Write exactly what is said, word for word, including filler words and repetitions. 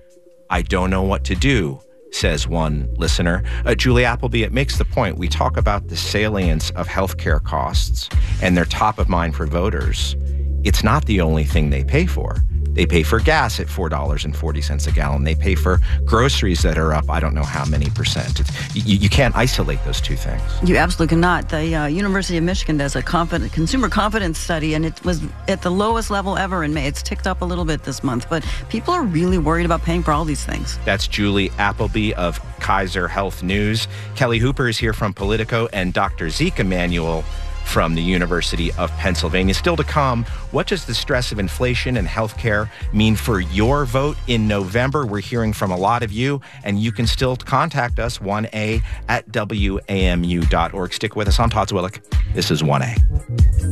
I don't know what to do, says one listener. Uh, Julie Appleby, it makes the point. We talk about the salience of healthcare costs, and they're top of mind for voters. It's not the only thing they pay for. They pay for gas at four dollars and forty cents a gallon. They pay for groceries that are up I don't know how many percent. It's, you, you can't isolate those two things. You absolutely cannot. The uh, University of Michigan does a confident, consumer confidence study, and it was at the lowest level ever in May. It's ticked up a little bit this month, but people are really worried about paying for all these things. That's Julie Appleby of Kaiser Health News. Kelly Hooper is here from Politico, and Doctor Zeke Emanuel from the University of Pennsylvania. Still to come, what does the stress of inflation and healthcare mean for your vote in November? We're hearing from a lot of you, and you can still contact us, one A at W A M U dot org. Stick with us. I'm Todd Zwillich. This is one A.